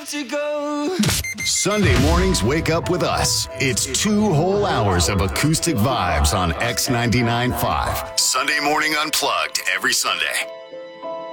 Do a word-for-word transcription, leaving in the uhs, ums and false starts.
have to go. Sunday mornings wake up with us. It's two whole hours of acoustic vibes on X ninety-nine point five. Sunday Morning Unplugged every Sunday.